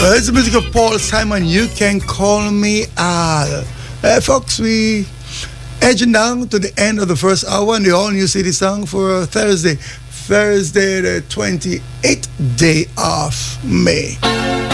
Well, it's the music of Paul Simon. You can call me Al. Folks, we edging down to the end of the first hour and the all-new city song for Thursday, the 28th day of May.